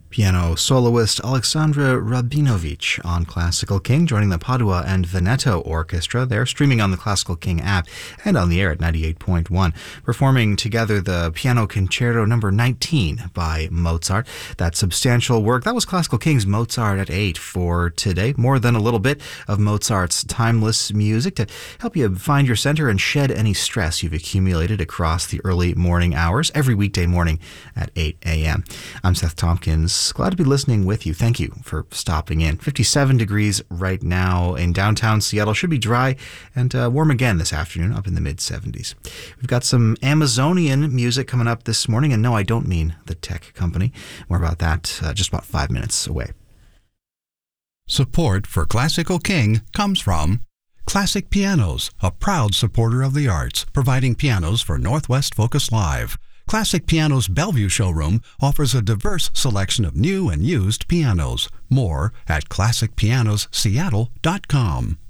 Piano soloist Alexandra Rabinovich on Classical King, joining the Padua and Veneto Orchestra. They're streaming on the Classical King app and on the air at 98.1, performing together the Piano Concerto number 19 by Mozart. That substantial work, that was Classical King's Mozart at 8 for today. More than a little bit of Mozart's timeless music to help you find your center and shed any stress you've accumulated across the early morning hours, every weekday morning at 8 a.m. I'm Seth Tompkins. Glad to be listening with you. Thank you for stopping in. 57 degrees right now in downtown Seattle. Should be dry and warm again this afternoon, up in the mid-70s. We've got some Amazonian music coming up this morning, and no, I don't mean the tech company. More about that just about 5 minutes away. Support for Classical King comes from Classic Pianos, a proud supporter of the arts, providing pianos for Northwest Focus Live. Classic Pianos Bellevue showroom offers a diverse selection of new and used pianos. More at classicpianosseattle.com.